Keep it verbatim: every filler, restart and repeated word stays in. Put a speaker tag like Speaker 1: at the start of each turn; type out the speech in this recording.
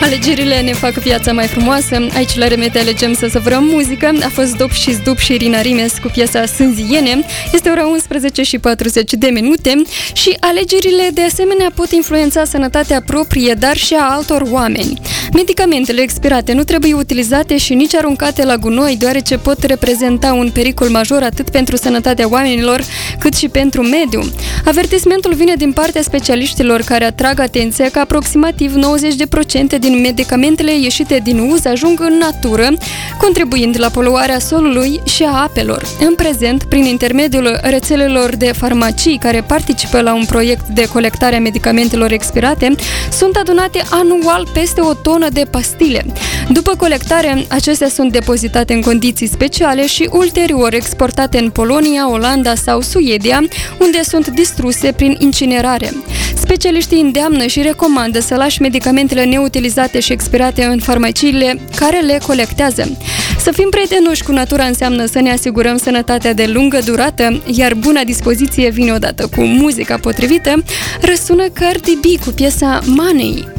Speaker 1: Alegerile ne fac viața mai frumoasă. Aici la Remete alegem să savurăm muzică. A fost Dop și Zdup și Irina Rimes cu piesa Sânziene. Este ora unsprezece și patruzeci de minute și alegerile de asemenea pot influența sănătatea proprie, dar și a altor oameni. Medicamentele expirate nu trebuie utilizate și nici aruncate la gunoi, deoarece pot reprezenta un pericol major atât pentru sănătatea oamenilor, cât și pentru mediu. Avertismentul vine din partea specialiștilor care atrag atenția că aproximativ nouăzeci la sută din medicamentele ieșite din uz ajung în natură, contribuind la poluarea solului și a apelor. În prezent, prin intermediul rețelelor de farmacii care participă la un proiect de colectare a medicamentelor expirate, sunt adunate anual peste o tonă de pastile. După colectare, acestea sunt depozitate în condiții speciale și ulterior exportate în Polonia, Olanda sau Suedia, unde sunt distruse prin incinerare. Specialiștii îndeamnă și recomandă să lași medicamentele neutilizate și expirate în farmaciile care le colectează. Să fim prietenoși cu natura înseamnă să ne asigurăm sănătatea de lungă durată, iar buna dispoziție vine odată cu muzica potrivită. Răsună Cardi B cu piesa Money.